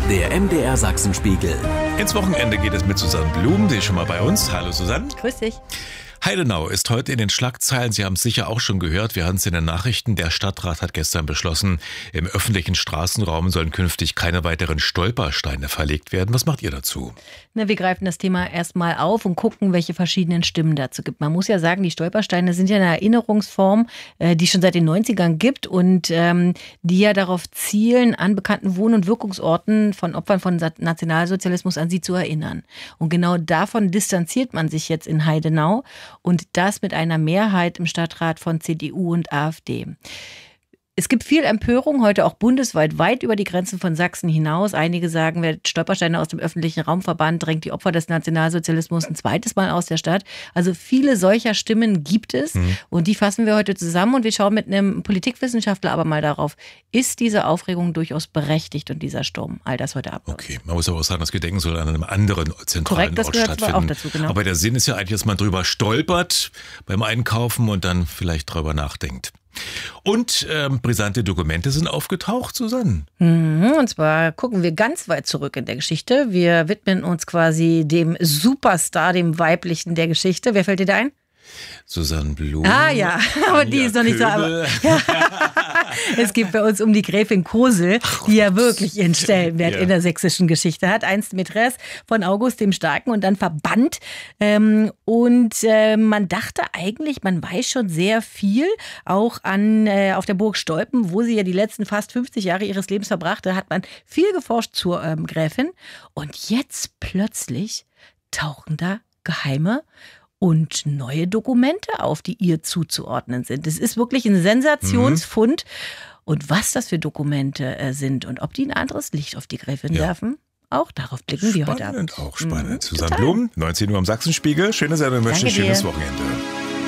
Der MDR Sachsenspiegel. Ins Wochenende geht es mit Susanne Blum, die ist schon mal bei uns. Hallo Susanne. Grüß dich. Heidenau ist heute in den Schlagzeilen. Sie haben es sicher auch schon gehört. Wir hören es in den Nachrichten. Der Stadtrat hat gestern beschlossen, im öffentlichen Straßenraum sollen künftig keine weiteren Stolpersteine verlegt werden. Was macht ihr dazu? Wir greifen das Thema erstmal auf und gucken, welche verschiedenen Stimmen dazu gibt. Man muss ja sagen, die Stolpersteine sind ja eine Erinnerungsform, die es schon seit den 90ern gibt und die ja darauf zielen, an bekannten Wohn- und Wirkungsorten von Opfern von Nationalsozialismus an sie zu erinnern. Und genau davon distanziert man sich jetzt in Heidenau. Und das mit einer Mehrheit im Stadtrat von CDU und AfD. Es gibt viel Empörung, heute auch bundesweit, weit über die Grenzen von Sachsen hinaus. Einige sagen, wer Stolpersteine aus dem öffentlichen Raum verbannt, drängt die Opfer des Nationalsozialismus ein zweites Mal aus der Stadt. Also viele solcher Stimmen gibt es und die fassen wir heute zusammen und wir schauen mit einem Politikwissenschaftler aber mal darauf, ist diese Aufregung durchaus berechtigt und dieser Sturm? All das heute Abend. Okay, man muss aber auch sagen, das Gedenken soll an einem anderen zentralen Ort stattfinden. Das gehört auch dazu, genau. Aber der Sinn ist ja eigentlich, dass man drüber stolpert beim Einkaufen und dann vielleicht drüber nachdenkt. Und brisante Dokumente sind aufgetaucht, Susanne. Und zwar gucken wir ganz weit zurück in der Geschichte. Wir widmen uns quasi dem Superstar, dem Weiblichen der Geschichte. Wer fällt dir da ein? Susanne Blum. Ah ja, aber die ist noch nicht so. Aber, ja. Es geht bei uns um die Gräfin Kosel, die ja wirklich ihren Stellenwert in der sächsischen Geschichte hat. Einst Mätresse von August dem Starken und dann verbannt. Und man dachte eigentlich, man weiß schon sehr viel, auch auf der Burg Stolpen, wo sie ja die letzten fast 50 Jahre ihres Lebens verbrachte, hat man viel geforscht zur Gräfin. Und jetzt plötzlich tauchen da geheime und neue Dokumente auf, die ihr zuzuordnen sind. Es ist wirklich ein Sensationsfund. Und was das für Dokumente sind und ob die ein anderes Licht auf die Gräfin werfen, auch darauf blicken wir heute Abend. Auch spannend. Susanne Blum, 19 Uhr am Sachsenspiegel. Schöne Sendung, wünsche ein schönes Wochenende.